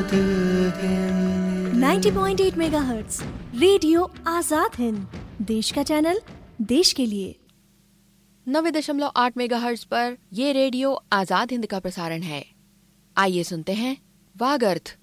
90.8 megahertz radio Azad Hind, देश का channel, देश के लिए। 90.8 मेगाहर्ट्ज पर ये रेडियो आजाद हिंद का प्रसारण है। आइए सुनते हैं वागर्थ,